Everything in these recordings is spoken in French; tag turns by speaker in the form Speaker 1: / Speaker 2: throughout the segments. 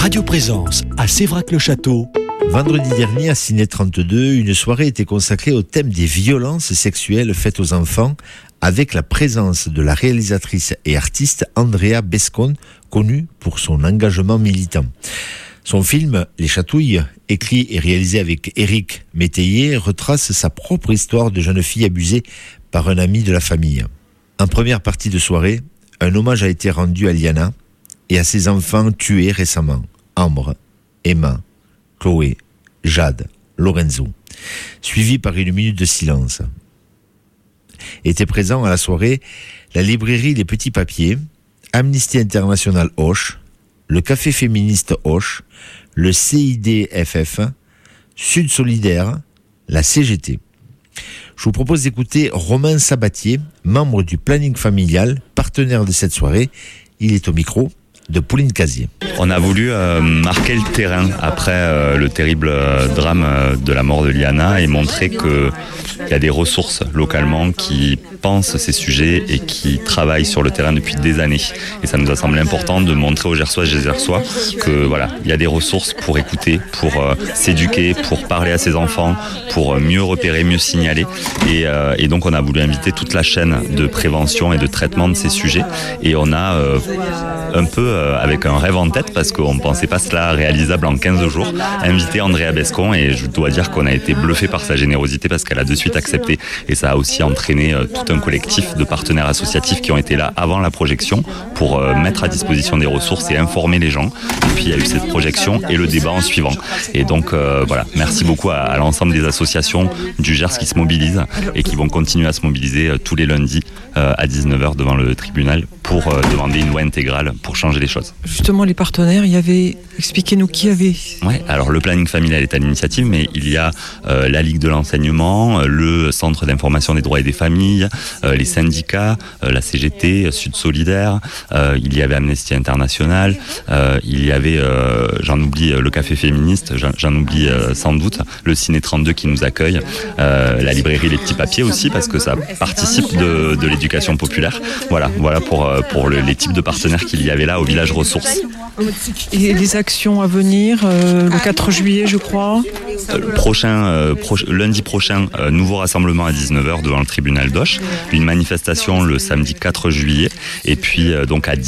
Speaker 1: Radio Présence à Sévrac-le-Château.
Speaker 2: Vendredi dernier, à Ciné 32, une soirée était consacrée au thème des violences sexuelles faites aux enfants, avec la présence de la réalisatrice et artiste Andrea Bescon, connue pour son engagement militant. Son film « Les Chatouilles », écrit et réalisé avec Éric Métayer, retrace sa propre histoire de jeune fille abusée par un ami de la famille. En première partie de soirée, un hommage a été rendu à Liana et à ses enfants tués récemment, Ambre, Emma, Chloé, Jade, Lorenzo, suivi par une minute de silence. Étaient présents à la soirée la librairie Les Petits Papiers, Amnesty International Auch, le Café féministe Auch, le CIDFF, Sud Solidaire, la CGT. Je vous propose d'écouter Romain Sabatier, membre du planning familial, partenaire de cette soirée. Il est au micro de Pauline Casier.
Speaker 3: On a voulu marquer le terrain après le terrible drame de la mort de Liana et montrer qu'il y a des ressources localement qui pensent ces sujets et qui travaillent sur le terrain depuis des années. Et ça nous a semblé important de montrer aux Gersoises et Gersois que voilà, il y a des ressources pour écouter, pour s'éduquer, pour parler à ses enfants, pour mieux repérer, mieux signaler. Et donc on a voulu inviter toute la chaîne de prévention et de traitement de ces sujets. Et on a un peu avec un rêve en tête, parce qu'on ne pensait pas cela réalisable en 15 jours, invité Andrea Bescon, et je dois dire qu'on a été bluffé par sa générosité parce qu'elle a de suite accepté, et ça a aussi entraîné tout un collectif de partenaires associatifs qui ont été là avant la projection pour mettre à disposition des ressources et informer les gens. Et puis il y a eu cette projection et le débat en suivant. Et donc voilà, merci beaucoup à l'ensemble des associations du Gers qui se mobilisent et qui vont continuer à se mobiliser tous les lundis à 19h devant le tribunal pour demander une loi intégrale pour changer les choses.
Speaker 4: Justement, les partenaires, il y avait... Expliquez-nous qui y avait.
Speaker 3: Ouais, alors le planning familial est à l'initiative, mais il y a la Ligue de l'enseignement, le Centre d'information des droits et des familles, les syndicats, la CGT, Sud Solidaire, il y avait Amnesty International, il y avait, j'en oublie, le Café féministe, j'en oublie sans doute, le Ciné 32 qui nous accueille, la librairie Les Petits Papiers aussi, parce que ça participe de l'éducation populaire. Voilà pour les types de partenaires qu'il y avait là au village ressources.
Speaker 4: Et les actions à venir, le 4 juillet je crois.
Speaker 3: Lundi prochain, nouveau rassemblement à 19h devant le tribunal d'Auch, une manifestation le samedi 4 juillet, et puis donc à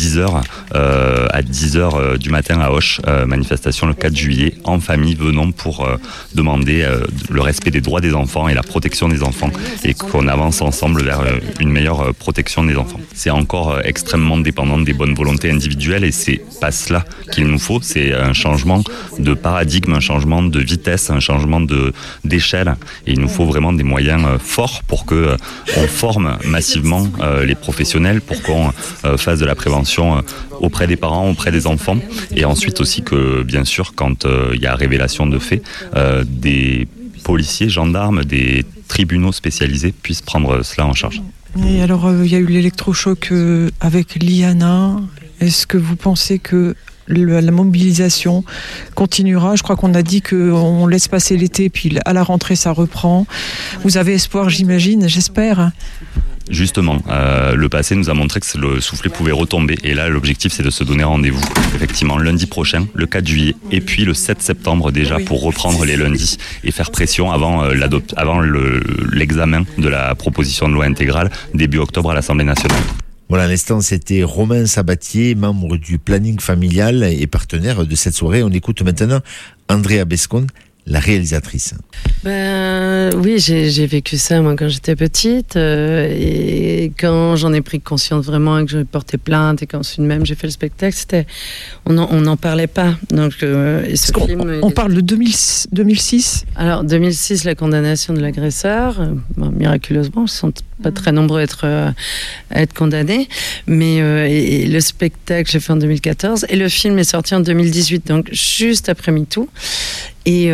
Speaker 3: 10h du matin à Auch, manifestation le 4 juillet, en famille, venons pour demander le respect des droits des enfants et la protection des enfants, et qu'on avance ensemble vers une meilleure protection des enfants. C'est encore extrêmement dépendant des bonnes volontés individuelles, et c'est pas cela qu'il nous faut, c'est un changement de paradigme, un changement de vitesse, un changement d'échelle, et il nous faut vraiment des moyens forts pour qu'on forme massivement les professionnels, pour qu'on fasse de la prévention auprès des parents, auprès des enfants, et ensuite aussi que, bien sûr, quand il y a révélation de faits, des policiers, gendarmes, des tribunaux spécialisés puissent prendre cela en charge.
Speaker 4: Et alors, il y a eu l'électrochoc avec Liana. Est-ce que vous pensez que la mobilisation continuera? Je crois qu'on a dit qu'on laisse passer l'été, puis à la rentrée, ça reprend. Vous avez espoir, j'imagine, j'espère.
Speaker 3: Justement, le passé nous a montré que le soufflet pouvait retomber, et là l'objectif c'est de se donner rendez-vous effectivement lundi prochain, le 4 juillet, et puis le 7 septembre déjà, pour reprendre les lundis et faire pression avant l'examen de la proposition de loi intégrale début octobre à l'Assemblée nationale.
Speaker 2: Voilà, à l'instant, c'était Romain Sabatier, membre du planning familial et partenaire de cette soirée. On écoute maintenant Andrea Bescon, la réalisatrice.
Speaker 5: Oui, j'ai vécu ça moi quand j'étais petite, et quand j'en ai pris conscience vraiment et que j'ai porté plainte, et qu'ensuite même j'ai fait le spectacle, on n'en parlait pas. Donc
Speaker 4: on parle de 2006.
Speaker 5: Alors 2006, la condamnation de l'agresseur, miraculeusement, ils sont pas très nombreux à être condamnés, mais et le spectacle j'ai fait en 2014, et le film est sorti en 2018, donc juste après MeToo. Et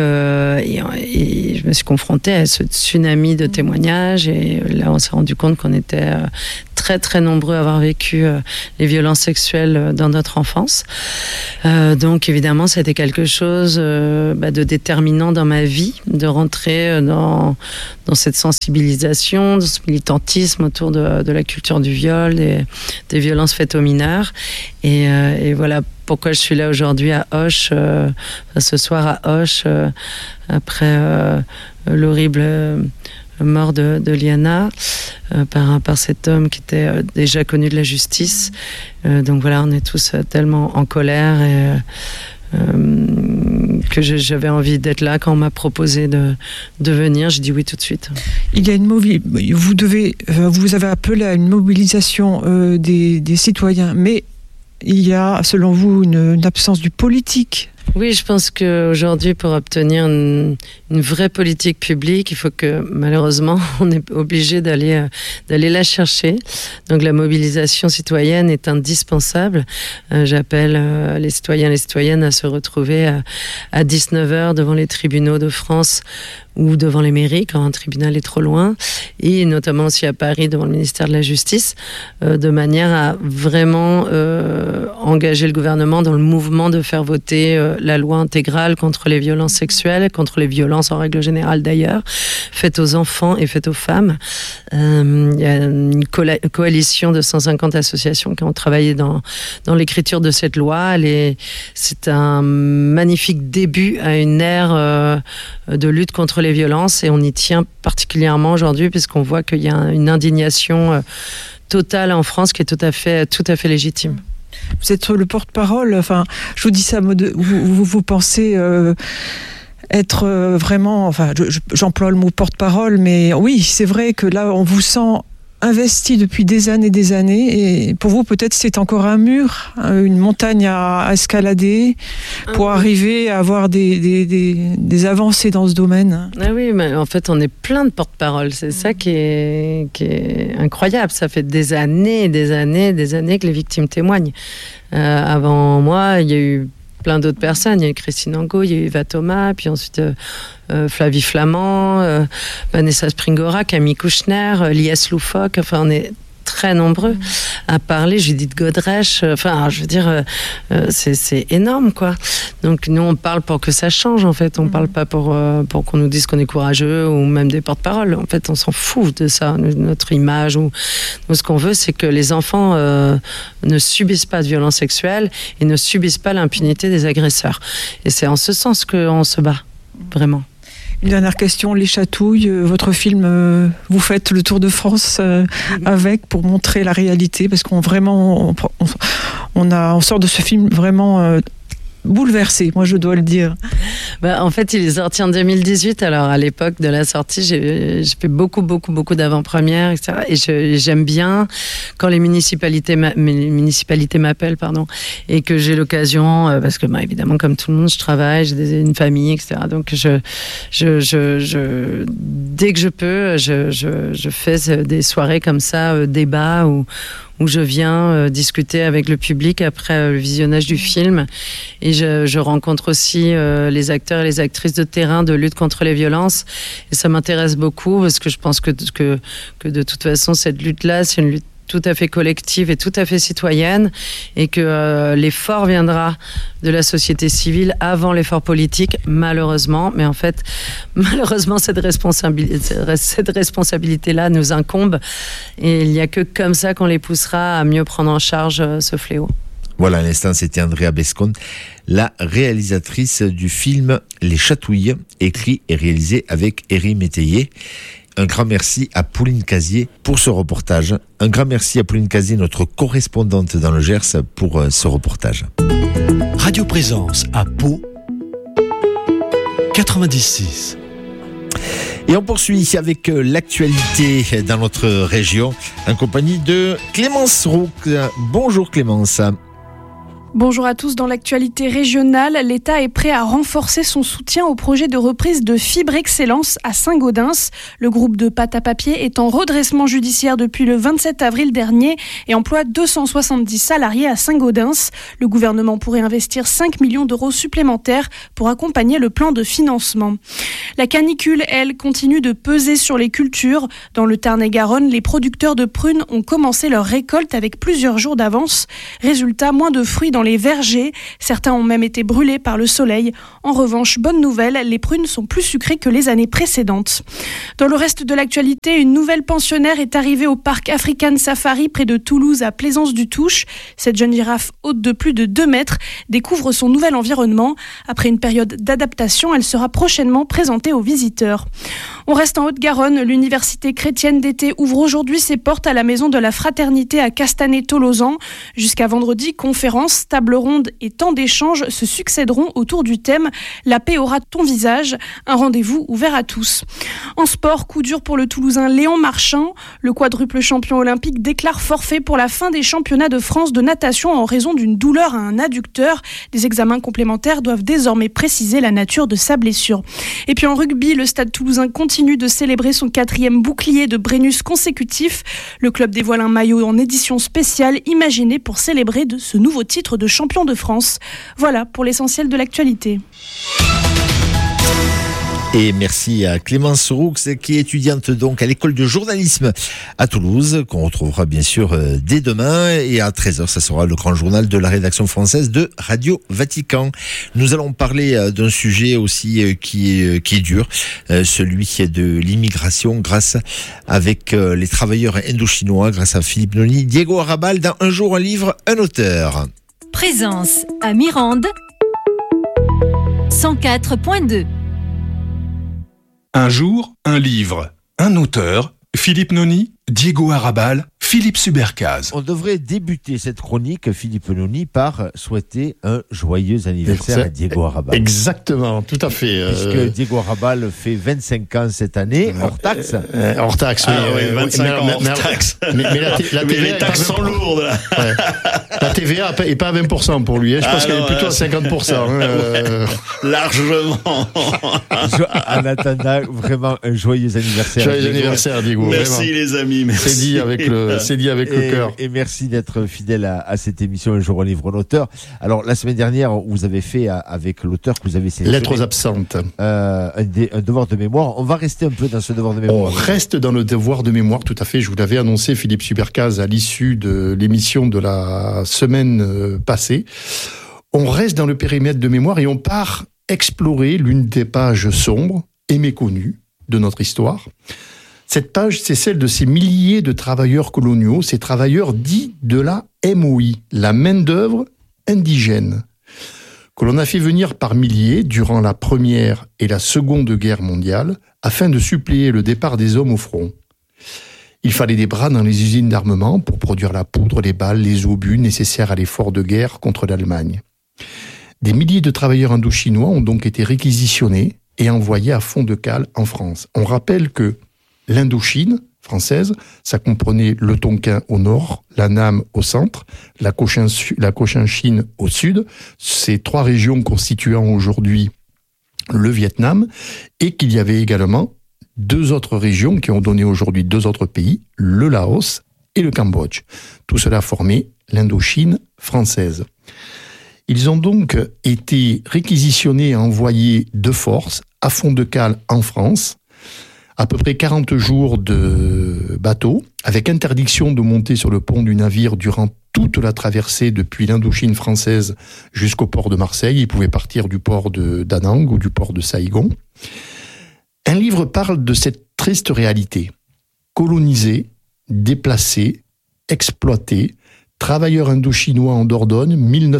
Speaker 5: je me suis confrontée à ce tsunami de témoignages, et là on s'est rendu compte qu'on était très très nombreux à avoir vécu les violences sexuelles dans notre enfance. Donc évidemment, c'était quelque chose de déterminant dans ma vie, de rentrer dans cette sensibilisation, dans ce militantisme autour de la culture du viol, des violences faites aux mineurs. Et voilà pourquoi je suis là aujourd'hui à Auch, ce soir à Auch, après l'horrible mort de Liana par cet homme qui était déjà connu de la justice. Donc voilà, on est tous tellement en colère et que j'avais envie d'être là quand on m'a proposé de venir. J'ai dit oui tout de suite.
Speaker 4: Il y a vous avez appelé à une mobilisation des citoyens, mais il y a, selon vous, une absence du politique.
Speaker 5: Oui, je pense qu'aujourd'hui, pour obtenir une vraie politique publique, il faut que, malheureusement, on est obligé d'aller la chercher. Donc la mobilisation citoyenne est indispensable. J'appelle les citoyens et les citoyennes à se retrouver à 19h devant les tribunaux de France ou devant les mairies quand un tribunal est trop loin, et notamment aussi à Paris devant le ministère de la Justice, de manière à vraiment engager le gouvernement dans le mouvement de faire voter la loi intégrale contre les violences sexuelles, contre les violences en règle générale d'ailleurs, faites aux enfants et faites aux femmes. Il y a une coalition de 150 associations qui ont travaillé dans l'écriture de cette loi. C'est un magnifique début à une ère de lutte contre les violences, et on y tient particulièrement aujourd'hui puisqu'on voit qu'il y a une indignation totale en France qui est tout à fait légitime.
Speaker 4: Vous êtes le porte-parole, enfin, je vous dis ça, vous pensez être vraiment, enfin, j'emploie le mot porte-parole, mais oui, c'est vrai que là, on vous sent investi depuis des années, et pour vous, peut-être, c'est encore un mur, une montagne à escalader pour arriver à avoir des avancées dans ce domaine.
Speaker 5: Ah oui, mais en fait, on est plein de porte-parole. C'est ça qui est incroyable. Ça fait des années que les victimes témoignent. Avant moi, il y a eu plein d'autres personnes. Il y a eu Christine Angot, il y a eu Eva Thomas, puis ensuite Flavie Flamand, Vanessa Springora, Camille Kouchner, Lies Loufoque. Enfin, on est très nombreux à parler. Judith Godrèche. Enfin, je veux dire, c'est énorme, quoi. Donc, nous, on parle pour que ça change, en fait. On parle pas pour qu'on nous dise qu'on est courageux ou même des porte-paroles. En fait, on s'en fout de ça, notre image. Nous, ce qu'on veut, c'est que les enfants ne subissent pas de violences sexuelles et ne subissent pas l'impunité des agresseurs. Et c'est en ce sens qu'on se bat, vraiment.
Speaker 4: Une dernière question, Les Chatouilles, votre film, vous faites le tour de France avec pour montrer la réalité, parce qu'on sort de ce film vraiment bouleversé, moi je dois le dire.
Speaker 5: En fait, il est sorti en 2018. Alors, à l'époque de la sortie, j'ai fait beaucoup d'avant-premières, etc. Et j'aime bien quand les municipalités m'appellent, et que j'ai l'occasion, parce que, évidemment, comme tout le monde, je travaille, j'ai une famille, etc. Donc, dès que je peux, je fais des soirées comme ça, débats, où je viens discuter avec le public après le visionnage du film, et je rencontre aussi les acteurs et les actrices de terrain de lutte contre les violences, et ça m'intéresse beaucoup parce que je pense que de toute façon cette lutte-là, c'est une lutte tout à fait collective et tout à fait citoyenne, et que l'effort viendra de la société civile avant l'effort politique, malheureusement. Mais en fait, malheureusement, cette responsabilité-là nous incombe, et il n'y a que comme ça qu'on les poussera à mieux prendre en charge ce fléau.
Speaker 2: Voilà, à l'instant, c'était Andrea Bescon, la réalisatrice du film Les Chatouilles, écrit et réalisé avec Éric Métayer. Un grand merci à Pauline Casier pour ce reportage. Un grand merci à Pauline Casier, notre correspondante dans le Gers, pour ce reportage.
Speaker 1: Radio Présence à Pau, 96.
Speaker 2: Et on poursuit avec l'actualité dans notre région, en compagnie de Clémence Roux. Bonjour Clémence.
Speaker 6: Bonjour à tous. Dans l'actualité régionale, l'État est prêt à renforcer son soutien au projet de reprise de Fibre Excellence à Saint-Gaudens. Le groupe de pâte à papier est en redressement judiciaire depuis le 27 avril dernier et emploie 270 salariés à Saint-Gaudens. Le gouvernement pourrait investir 5 millions d'euros supplémentaires pour accompagner le plan de financement. La canicule, elle, continue de peser sur les cultures. Dans le Tarn-et-Garonne, les producteurs de prunes ont commencé leur récolte avec plusieurs jours d'avance. Résultat, moins de fruits dans les vergers. Certains ont même été brûlés par le soleil. En revanche, bonne nouvelle, les prunes sont plus sucrées que les années précédentes. Dans le reste de l'actualité, une nouvelle pensionnaire est arrivée au parc African Safari près de Toulouse à Plaisance-du-Touche. Cette jeune girafe haute de plus de 2 mètres découvre son nouvel environnement. Après une période d'adaptation, elle sera prochainement présentée aux visiteurs. On reste en Haute-Garonne. L'université chrétienne d'été ouvre aujourd'hui ses portes à la maison de la Fraternité à Castanet-Tolosan. Jusqu'à vendredi, conférences, tables rondes et temps d'échange se succéderont autour du thème « La paix aura ton visage », un rendez-vous ouvert à tous. En sport, coup dur pour le Toulousain Léon Marchand. Le quadruple champion olympique déclare forfait pour la fin des championnats de France de natation en raison d'une douleur à un adducteur. Des examens complémentaires doivent désormais préciser la nature de sa blessure. Et puis en rugby, le Stade Toulousain continue de célébrer son 4e bouclier de Brennus consécutif. Le club dévoile un maillot en édition spéciale imaginé pour célébrer ce nouveau titre de champion de France. Voilà pour l'essentiel de l'actualité.
Speaker 2: Et merci à Clémence Roux, qui est étudiante donc à l'école de journalisme à Toulouse, qu'on retrouvera bien sûr dès demain. Et à 13h, ça sera le grand journal de la rédaction française de Radio Vatican. Nous allons parler d'un sujet aussi qui est dur, celui de l'immigration avec les travailleurs indo-chinois, grâce à Philippe Noni. Diego Arrabal, dans Un jour, un livre, un auteur.
Speaker 7: Présence à Mirande, 104.2.
Speaker 8: Un jour, un livre, un auteur, Philippe Noni, Diego Arrabal, Philippe Subercaz.
Speaker 2: On devrait débuter cette chronique, Philippe Noni, par souhaiter un joyeux anniversaire à Diego Arrabal.
Speaker 9: Exactement, tout à fait.
Speaker 2: Puisque Diego Arrabal fait 25 ans cette année, hors taxe.
Speaker 9: Hors taxe, oui.
Speaker 3: 25 ans hors taxe.
Speaker 9: Mais la TVA,
Speaker 3: les taxes sont lourdes, là.
Speaker 9: Ouais. La TVA n'est pas à 20% pour lui. Je pense qu'elle est plutôt à 50%.
Speaker 3: Largement.
Speaker 2: En attendant, vraiment un joyeux anniversaire.
Speaker 9: Joyeux anniversaire, Diego.
Speaker 3: Merci
Speaker 9: vraiment.
Speaker 3: Les amis, merci.
Speaker 9: C'est dit avec le cœur.
Speaker 2: Et merci d'être fidèle à cette émission Un jour, un livre, un auteur. Alors, la semaine dernière, vous avez fait avec l'auteur que vous avez sélectionné.
Speaker 9: Lettres absentes.
Speaker 2: Un devoir de mémoire. On va rester un peu dans ce devoir de mémoire.
Speaker 9: On reste dans le devoir de mémoire, tout à fait. Je vous l'avais annoncé, Philippe Subercaz, à l'issue de l'émission de la semaine passée. On reste dans le périmètre de mémoire et on part explorer l'une des pages sombres et méconnues de notre histoire. Cette page, c'est celle de ces milliers de travailleurs coloniaux, ces travailleurs dits de la MOI, la main-d'œuvre indigène, que l'on a fait venir par milliers durant la Première et la Seconde Guerre mondiale, afin de suppléer le départ des hommes au front. Il fallait des bras dans les usines d'armement pour produire la poudre, les balles, les obus nécessaires à l'effort de guerre contre l'Allemagne. Des milliers de travailleurs indo-chinois ont donc été réquisitionnés et envoyés à fond de cale en France. On rappelle que l'Indochine française, ça comprenait le Tonkin au nord, la Nam au centre, la Cochinchine au sud, ces 3 régions constituant aujourd'hui le Vietnam, et qu'il y avait également 2 autres régions qui ont donné aujourd'hui 2 autres pays, le Laos et le Cambodge. Tout cela formait l'Indochine française. Ils ont donc été réquisitionnés et envoyés de force à fond de cale en France, à peu près 40 jours de bateau, avec interdiction de monter sur le pont du navire durant toute la traversée depuis l'Indochine française jusqu'au port de Marseille. Ils pouvaient partir du port de Da Nang ou du port de Saïgon. Un livre parle de cette triste réalité. Colonisés, déplacés, exploités, travailleurs indo-chinois en Dordogne,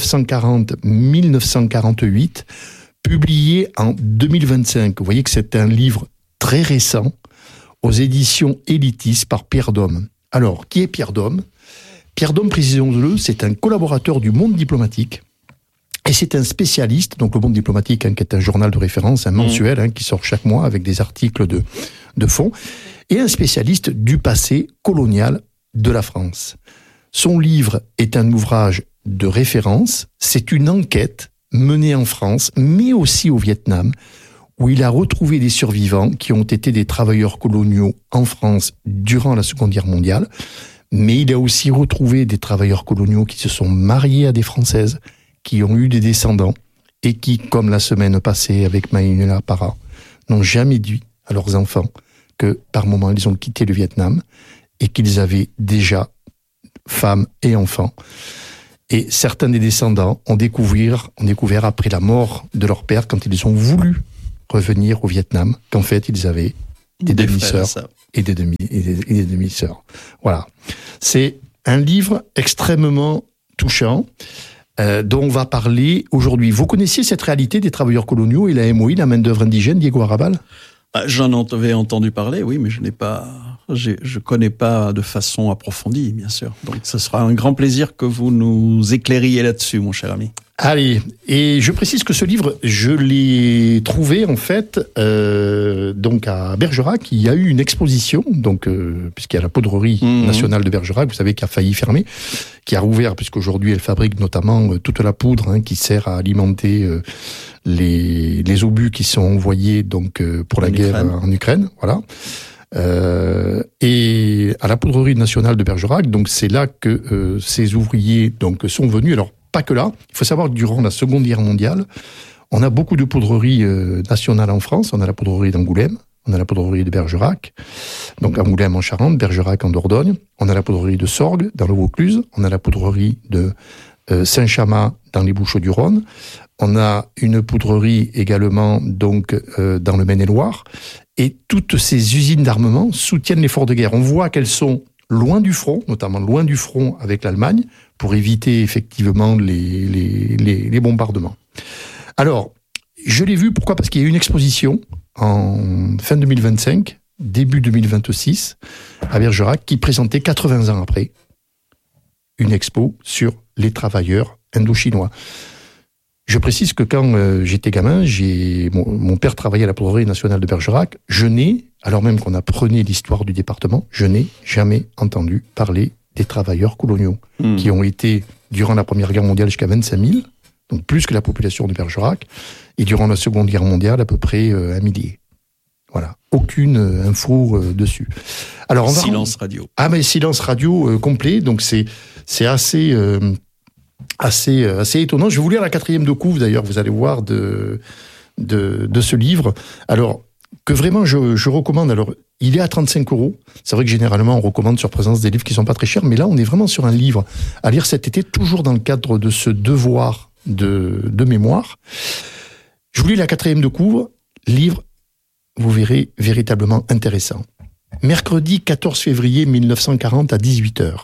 Speaker 9: 1940-1948, publié en 2025. Vous voyez que c'est un livre très récent, aux éditions Élitis par Pierre Dôme. Alors, qui est Pierre Dôme ? Pierre Dôme, précisons-le, c'est un collaborateur du Monde diplomatique, et c'est un spécialiste, donc le Monde diplomatique, qui est un journal de référence, un mensuel, qui sort chaque mois avec des articles de fond, et un spécialiste du passé colonial de la France. Son livre est un ouvrage de référence. C'est une enquête menée en France, mais aussi au Vietnam, où il a retrouvé des survivants qui ont été des travailleurs coloniaux en France durant la Seconde Guerre mondiale, mais il a aussi retrouvé des travailleurs coloniaux qui se sont mariés à des Françaises, qui ont eu des descendants, et qui, comme la semaine passée avec Maïnula Para, n'ont jamais dit à leurs enfants que par moment ils ont quitté le Vietnam et qu'ils avaient déjà femmes et enfants. Et certains des descendants ont découvert après la mort de leur père, quand ils ont voulu revenir au Vietnam, qu'en fait ils avaient des demi-sœurs et des demi-sœurs. Voilà. C'est un livre extrêmement touchant dont on va parler aujourd'hui. Vous connaissiez cette réalité des travailleurs coloniaux et la MOI, la main-d'œuvre indigène, Diego Arrabal?
Speaker 10: J'en avais entendu parler, oui, mais je connais pas de façon approfondie, bien sûr. Donc, ce sera un grand plaisir que vous nous éclairiez là-dessus, mon cher ami.
Speaker 9: Allez, et je précise que ce livre, je l'ai trouvé en fait donc à Bergerac. Il y a eu une exposition, donc puisqu'il y a la poudrerie nationale de Bergerac, vous savez, qui a failli fermer, qui a rouvert puisqu'aujourd'hui elle fabrique notamment toute la poudre qui sert à alimenter les obus qui sont envoyés donc pour la guerre en Ukraine, voilà. Et à la poudrerie nationale de Bergerac, donc c'est là que ces ouvriers donc sont venus. Alors pas que là, il faut savoir que durant la Seconde Guerre mondiale, on a beaucoup de poudreries nationales en France. On a la poudrerie d'Angoulême, on a la poudrerie de Bergerac, donc Angoulême en Charente, Bergerac en Dordogne. On a la poudrerie de Sorgues dans le Vaucluse, on a la poudrerie de Saint-Chamas dans les Bouches-du-Rhône. On a une poudrerie également donc dans le Maine-et-Loire. Et toutes ces usines d'armement soutiennent l'effort de guerre. On voit qu'elles sont loin du front, notamment loin du front avec l'Allemagne, pour éviter effectivement les bombardements. Alors, je l'ai vu, pourquoi ? Parce qu'il y a eu une exposition en fin 2025, début 2026, à Bergerac, qui présentait 80 ans après une expo sur les travailleurs indo-chinois. Je précise que quand j'étais gamin, mon père travaillait à la poudrerie nationale de Bergerac. Je n'ai, alors même qu'on apprenait l'histoire du département, je n'ai jamais entendu parler des travailleurs coloniaux qui ont été, durant la Première Guerre mondiale, jusqu'à 25 000, donc plus que la population de Bergerac, et durant la Seconde Guerre mondiale, à peu près 1 millier. Voilà, aucune info dessus. Alors,
Speaker 10: silence radio.
Speaker 9: Ah, mais silence radio complet, donc c'est assez étonnant. Je vais vous lire la 4e de couve, d'ailleurs, vous allez voir, de ce livre. Alors, que vraiment je recommande. Alors, il est à 35 €. C'est vrai que généralement, on recommande sur Présence des livres qui sont pas très chers, mais là, on est vraiment sur un livre à lire cet été, toujours dans le cadre de ce devoir de mémoire. Je vous lis la 4e de couve. Livre, vous verrez, véritablement intéressant. Mercredi 14 février 1940 à 18h.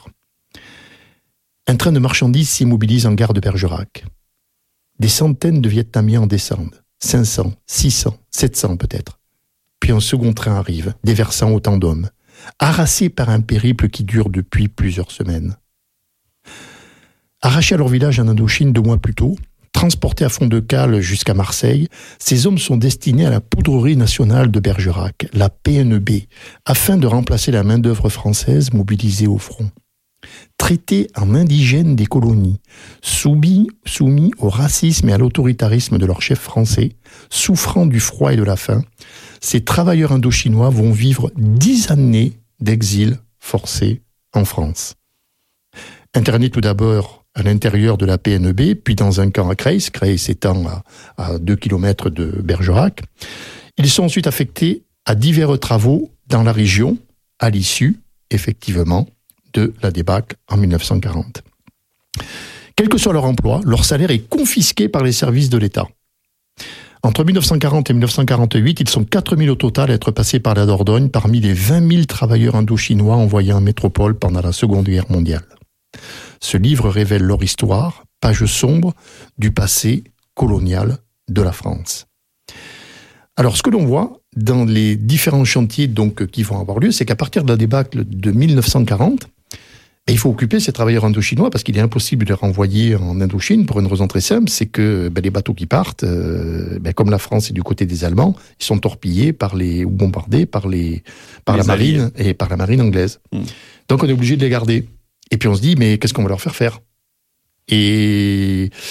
Speaker 9: Un train de marchandises s'immobilise en gare de Bergerac. Des centaines de Vietnamiens en descendent. 500, 600, 700 peut-être. Puis un second train arrive, déversant autant d'hommes, harassés par un périple qui dure depuis plusieurs semaines. Arrachés à leur village en Indochine 2 mois plus tôt, transportés à fond de cale jusqu'à Marseille, ces hommes sont destinés à la poudrerie nationale de Bergerac, la PNB, afin de remplacer la main-d'œuvre française mobilisée au front. Traités en indigènes des colonies, soumis au racisme et à l'autoritarisme de leur chef français, souffrant du froid et de la faim, ces travailleurs indochinois vont vivre 10 années d'exil forcé en France. Internés tout d'abord à l'intérieur de la PNB, puis dans un camp à Creil étant à 2 km de Bergerac, ils sont ensuite affectés à divers travaux dans la région, à l'issue, effectivement, de la débâcle en 1940. Quel que soit leur emploi, leur salaire est confisqué par les services de l'État. Entre 1940 et 1948, ils sont 4 000 au total à être passés par la Dordogne parmi les 20 000 travailleurs indochinois envoyés en métropole pendant la Seconde Guerre mondiale. Ce livre révèle leur histoire, page sombre du passé colonial de la France. Alors, ce que l'on voit dans les différents chantiers donc, qui vont avoir lieu, c'est qu'à partir de la débâcle de 1940, il faut occuper ces travailleurs indochinois parce qu'il est impossible de les renvoyer en Indochine pour une raison très simple, c'est que les bateaux qui partent, comme la France est du côté des Allemands, ils sont torpillés ou bombardés par la marine et par la marine anglaise. Donc on est obligé de les garder. Et puis on se dit, mais qu'est-ce qu'on va leur faire ? Et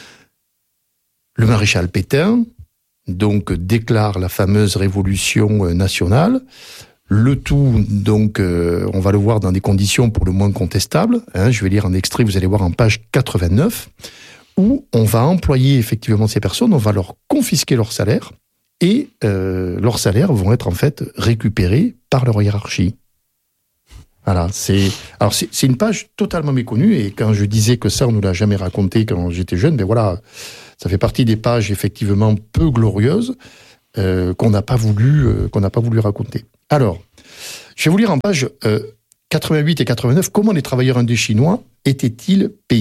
Speaker 9: le maréchal Pétain donc déclare la fameuse révolution nationale. Le tout, donc, on va le voir dans des conditions pour le moins contestables. Je vais lire un extrait, vous allez voir en page 89, où on va employer effectivement ces personnes, on va leur confisquer leur salaire, et leurs salaires vont être en fait récupérés par leur hiérarchie. Voilà, c'est une page totalement méconnue, et quand je disais que ça, on ne l'a jamais raconté quand j'étais jeune, ben voilà, ça fait partie des pages effectivement peu glorieuses qu'on n'a pas voulu raconter. Alors, je vais vous lire en page 88 et 89, comment les travailleurs indochinois étaient-ils payés ?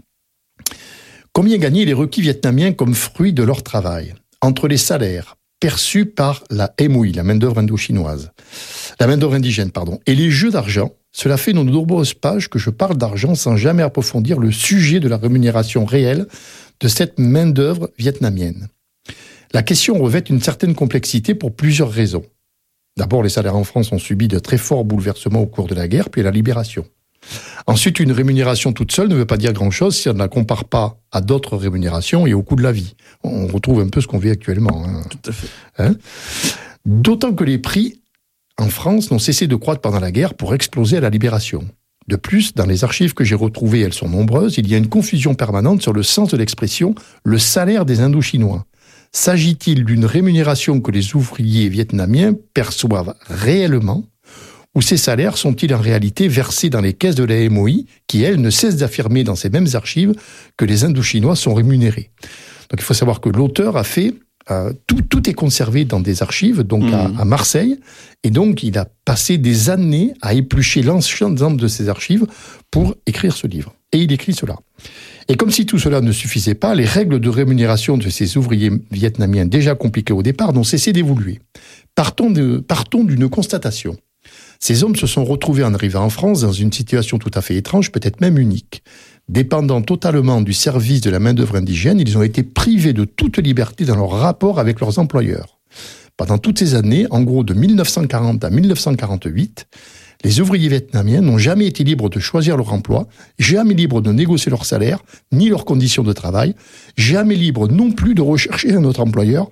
Speaker 9: Combien gagnaient les requis vietnamiens comme fruit de leur travail ? Entre les salaires perçus par la MOI, la main-d'œuvre indochinoise, la main-d'œuvre indigène, et les jeux d'argent, cela fait de nombreuses pages que je parle d'argent sans jamais approfondir le sujet de la rémunération réelle de cette main-d'œuvre vietnamienne. La question revêt une certaine complexité pour plusieurs raisons. D'abord, les salaires en France ont subi de très forts bouleversements au cours de la guerre, puis à la libération. Ensuite, une rémunération toute seule ne veut pas dire grand-chose si on ne la compare pas à d'autres rémunérations et au coût de la vie. On retrouve un peu ce qu'on vit actuellement.
Speaker 10: Tout à fait.
Speaker 9: D'autant que les prix en France n'ont cessé de croître pendant la guerre pour exploser à la libération. De plus, dans les archives que j'ai retrouvées, elles sont nombreuses, il y a une confusion permanente sur le sens de l'expression « le salaire des Indochinois ». S'agit-il d'une rémunération que les ouvriers vietnamiens perçoivent réellement, ou ces salaires sont-ils en réalité versés dans les caisses de la MOI, qui, elle, ne cesse d'affirmer dans ces mêmes archives que les Indochinois sont rémunérés. Donc il faut savoir que l'auteur a fait... tout est conservé dans des archives, donc à Marseille, et donc il a passé des années à éplucher l'ensemble de ces archives pour écrire ce livre. Et il écrit cela. Et comme si tout cela ne suffisait pas, les règles de rémunération de ces ouvriers vietnamiens déjà compliquées au départ n'ont cessé d'évoluer. Partons d'une constatation. Ces hommes se sont retrouvés en arrivant en France dans une situation tout à fait étrange, peut-être même unique. Dépendant totalement du service de la main-d'œuvre indigène, ils ont été privés de toute liberté dans leur rapport avec leurs employeurs. Pendant toutes ces années, en gros de 1940 à 1948, les ouvriers vietnamiens n'ont jamais été libres de choisir leur emploi, jamais libres de négocier leur salaire, ni leurs conditions de travail, jamais libres non plus de rechercher un autre employeur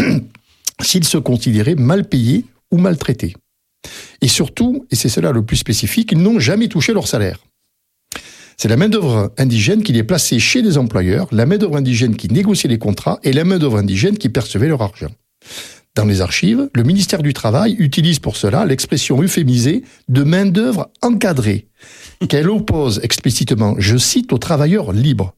Speaker 9: s'ils se considéraient mal payés ou maltraités. Et surtout, et c'est cela le plus spécifique, ils n'ont jamais touché leur salaire. C'est la main-d'œuvre indigène qui les plaçait chez les employeurs, la main-d'œuvre indigène qui négociait les contrats et la main-d'œuvre indigène qui percevait leur argent. Dans les archives, le ministère du Travail utilise pour cela l'expression euphémisée de main-d'œuvre encadrée, qu'elle oppose explicitement, je cite, aux travailleurs libres.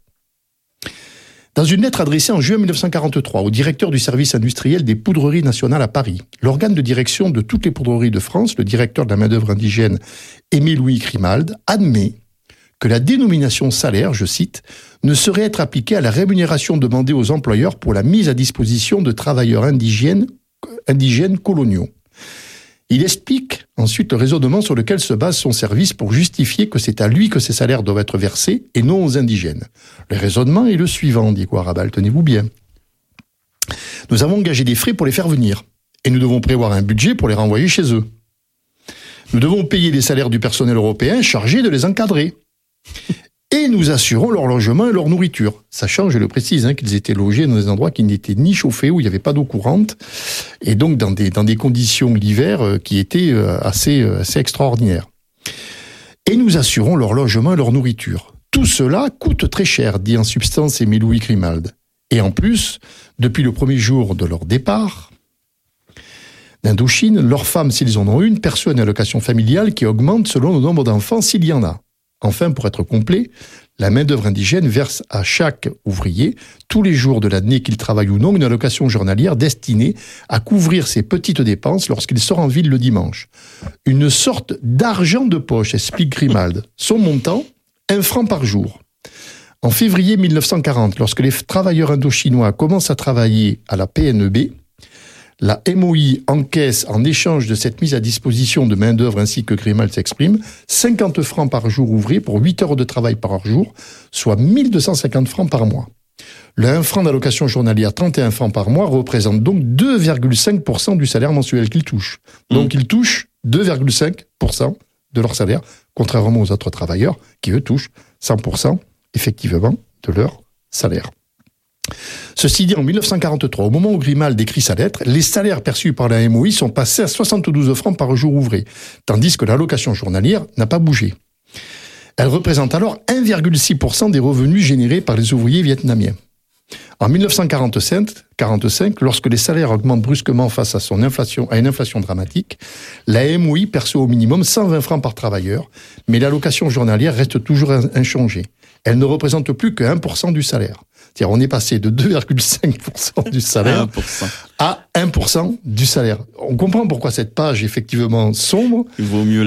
Speaker 9: Dans une lettre adressée en juin 1943 au directeur du service industriel des poudreries nationales à Paris, l'organe de direction de toutes les poudreries de France, le directeur de la main-d'œuvre indigène, Aimé-Louis Grimald, admet que la dénomination salaire, je cite, ne saurait être appliquée à la rémunération demandée aux employeurs pour la mise à disposition de travailleurs indigènes coloniaux. Il explique ensuite le raisonnement sur lequel se base son service pour justifier que c'est à lui que ces salaires doivent être versés et non aux indigènes. Le raisonnement est le suivant, dit Guarabal, tenez-vous bien. Nous avons engagé des frais pour les faire venir et nous devons prévoir un budget pour les renvoyer chez eux. Nous devons payer les salaires du personnel européen chargé de les encadrer. Et nous assurons leur logement et leur nourriture. Sachant, je le précise, qu'ils étaient logés dans des endroits qui n'étaient ni chauffés, où il n'y avait pas d'eau courante, et donc dans des conditions l'hiver qui étaient assez extraordinaires. Et nous assurons leur logement et leur nourriture. Tout cela coûte très cher, dit en substance Aimé-Louis Grimald. Et en plus, depuis le premier jour de leur départ d'Indochine, leurs femmes, s'ils en ont une, perçoivent une allocation familiale qui augmente selon le nombre d'enfants s'il y en a. Enfin, pour être complet, la main-d'œuvre indigène verse à chaque ouvrier, tous les jours de l'année qu'il travaille ou non, une allocation journalière destinée à couvrir ses petites dépenses lorsqu'il sort en ville le dimanche. Une sorte d'argent de poche, explique Grimald. Son montant, 1 franc par jour. En février 1940, lorsque les travailleurs indochinois commencent à travailler à la PNEB, la MOI encaisse, en échange de cette mise à disposition de main-d'œuvre ainsi que Grimald s'exprime, 50 francs par jour ouvré pour 8 heures de travail par jour, soit 1250 francs par mois. Le 1 franc d'allocation journalière, 31 francs par mois, représente donc 2,5% du salaire mensuel qu'ils touchent. Donc ils touchent 2,5% de leur salaire, contrairement aux autres travailleurs qui, eux, touchent 100%. effectivement, de leur salaire. Ceci dit, en 1943, au moment où Grimal écrit sa lettre, les salaires perçus par la MOI sont passés à 72 francs par jour ouvré, tandis que l'allocation journalière n'a pas bougé. Elle représente alors 1,6% des revenus générés par les ouvriers vietnamiens. En 1945, lorsque les salaires augmentent brusquement face à une inflation dramatique, la MOI perçoit au minimum 120 francs par travailleur, mais l'allocation journalière reste toujours inchangée. Elle ne représente plus que 1% du salaire. C'est-à-dire, on est passé de 2,5% du salaire à 1% du salaire. On comprend pourquoi cette page, effectivement, sombre.
Speaker 10: Il vaut mieux